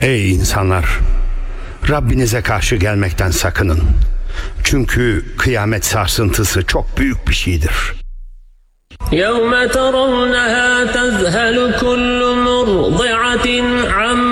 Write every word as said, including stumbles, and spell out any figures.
Ey insanlar! Rabbinize karşı gelmekten sakının. Çünkü kıyamet sarsıntısı çok büyük bir şeydir. يَوْمَ تَرَوْنَهَا تَذْهَلُ كُلُّ مُرْضِعَةٍ عَمَّا